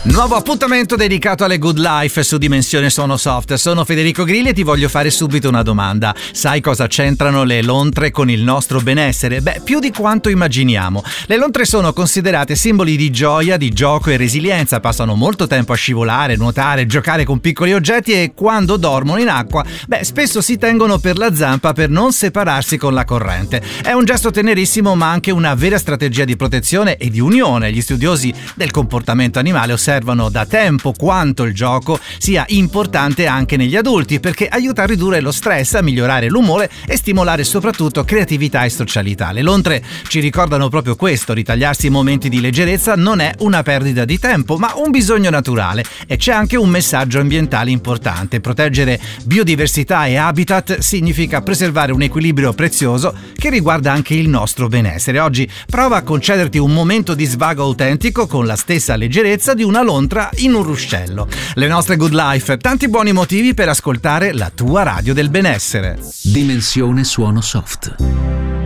Nuovo appuntamento dedicato alle Good Life su Dimensione Suono Soft. Sono Federico Grilli e ti voglio fare subito una domanda. Sai cosa c'entrano le lontre con il nostro benessere? Beh, più di quanto immaginiamo. Le lontre sono considerate simboli di gioia, di gioco e resilienza. Passano molto tempo a scivolare, nuotare, giocare con piccoli oggetti e quando dormono in acqua, spesso si tengono per la zampa per non separarsi con la corrente. È un gesto tenerissimo, ma anche una vera strategia di protezione e di unione. Gli studiosi del comportamento animale osservano da tempo quanto il gioco sia importante anche negli adulti, perché aiuta a ridurre lo stress, a migliorare l'umore e stimolare soprattutto creatività e socialità. Le lontre ci ricordano proprio questo: ritagliarsi momenti di leggerezza non è una perdita di tempo, ma un bisogno naturale. E c'è anche un messaggio ambientale importante: proteggere biodiversità e habitat significa preservare un equilibrio prezioso che riguarda anche il nostro benessere. Oggi prova a concederti un momento di svago autentico con la stessa leggerezza di una lontra in un ruscello. Le nostre Good Life, tanti buoni motivi per ascoltare la tua radio del benessere. Dimensione Suono Soft.